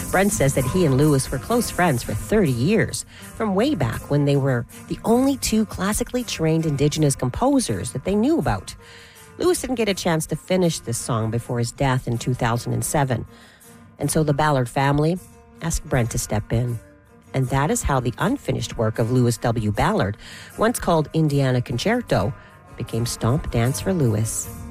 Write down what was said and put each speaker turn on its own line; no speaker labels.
Brent says that he and Lewis were close friends for 30 years, from way back when they were the only two classically trained Indigenous composers that they knew about. Lewis didn't get a chance to finish this song before his death in 2007. And so the Ballard family asked Brent to step in. And that is how the unfinished work of Lewis W. Ballard, once called Indiana Concerto, became Stomp Dance for Lewis.